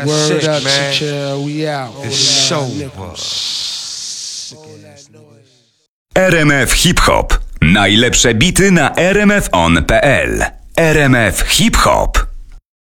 Word Sick, up, man. chill, we out. It's show. RMF Hip Hop. Najlepsze bity na rmfon.pl. RMF Hip Hop.